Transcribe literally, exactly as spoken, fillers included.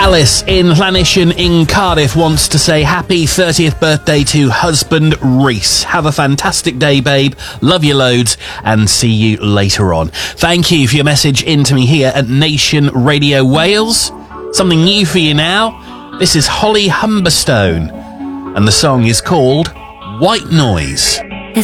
Alice in Llanishen in Cardiff wants to say happy thirtieth birthday to husband Reese. Have a fantastic day, babe. Love you loads and see you later on. Thank you for your message into me here at Nation Radio Wales. Something new for you now. This is Holly Humberstone and the song is called White Noise.